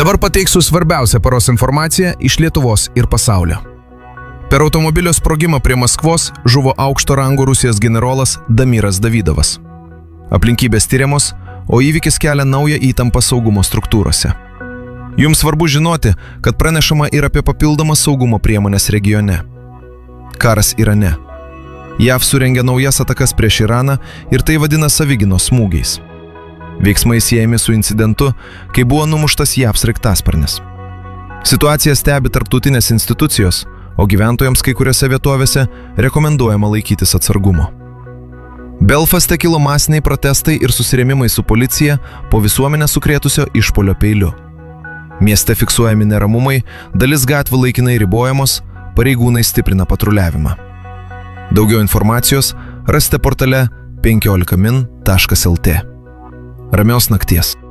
Dabar pateiksiu svarbiausią paros informaciją iš Lietuvos ir pasaulio. Per automobilio sprogimą prie Maskvos žuvo aukšto rango Rusijos generolas Damiras Davydovas. Aplinkybės tyriamos, o įvykis kelia naują įtampą saugumo struktūrose. Jums svarbu žinoti, kad pranešama ir apie papildomas saugumo priemonės regione. Karas Irane. JAV surengė naujas atakas prieš Iraną ir tai vadina savigynos smūgiais. Veiksmai siejami su incidentu, kai buvo numuštas JAV sraigtasparnis. Situaciją stebi tarptautinės institucijos, o gyventojams kai kuriuose vietovėse rekomenduojama laikytis atsargumo. Belfaste kilo masiniai protestai ir susirėmimai su policija po visuomenę sukrėtusio išpuolio peiliu. Mieste fiksuojami neramumai, dalis gatvių laikinai ribojamos, pareigūnai stiprina patruliavimą. Daugiau informacijos rasite portale 15min.lt. Ramios nakties.